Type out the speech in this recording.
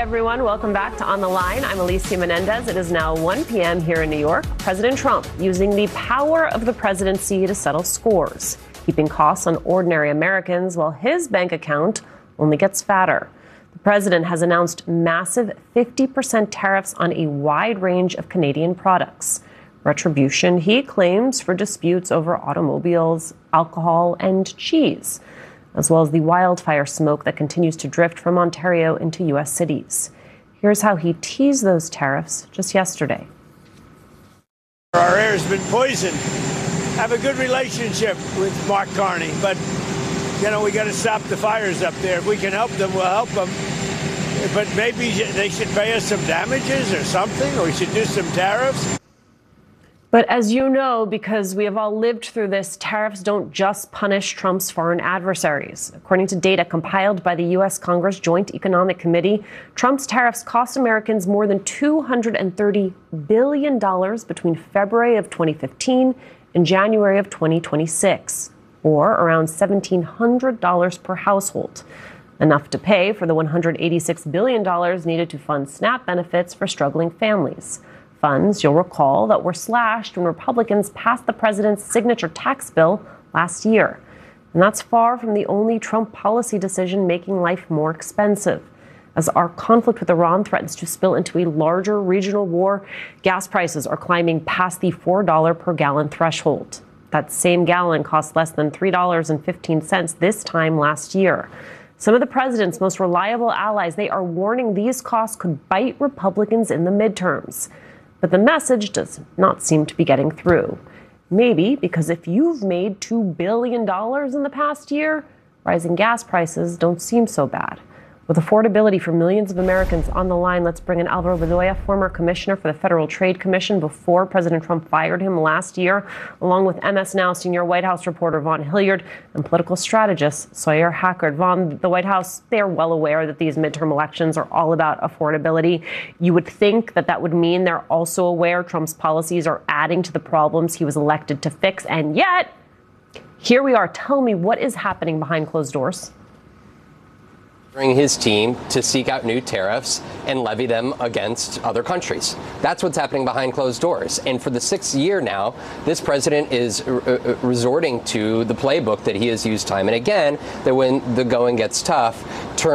everyone. Welcome back to On the Line. I'm Alicia Menendez. It is now 1 p.m. here in New York. President Trump using the power of the presidency to settle scores, keeping costs on ordinary Americans while his bank account only gets fatter. The president has announced massive 50% tariffs on a wide range of Canadian products. Retribution, he claims, for disputes over automobiles, alcohol, and cheese, as well as the wildfire smoke that continues to drift from Ontario into U.S. cities. Here's how he teased those tariffs just yesterday. Our air has been poisoned. I have a good relationship with Mark Carney, but, we got to stop the fires up there. If we can help them, we'll help them. But maybe they should pay us some damages or something, or we should do some tariffs. But as you know, because we have all lived through this, tariffs don't just punish Trump's foreign adversaries. According to data compiled by the U.S. Congress Joint Economic Committee, Trump's tariffs cost Americans more than $230 billion between February of 2015 and January of 2026, or around $1,700 per household, enough to pay for the $186 billion needed to fund SNAP benefits for struggling families. Funds, you'll recall, that were slashed when Republicans passed the president's signature tax bill last year. And that's far from the only Trump policy decision making life more expensive. As our conflict with Iran threatens to spill into a larger regional war, gas prices are climbing past the $4 per gallon threshold. That same gallon cost less than $3.15 this time last year. Some of the president's most reliable allies, they are warning these costs could bite Republicans in the midterms. But the message does not seem to be getting through. Maybe because if you've made $2 billion in the past year, rising gas prices don't seem so bad. With affordability for millions of Americans on the line, let's bring in Alvaro Bedoya, former commissioner for the Federal Trade Commission before President Trump fired him last year, along with MS Now senior White House reporter Vaughn Hilliard and political strategist Sawyer Hackard. Vaughn, the White House, they are well aware that these midterm elections are all about affordability. You would think that that would mean they're also aware Trump's policies are adding to the problems he was elected to fix. And yet, here we are. Tell me, what is happening behind closed doors? His team to seek out new tariffs and levy them against other countries. That's what's happening behind closed doors. And for the sixth year now, this president is resorting to the playbook that he has used time and again, that when the going gets tough,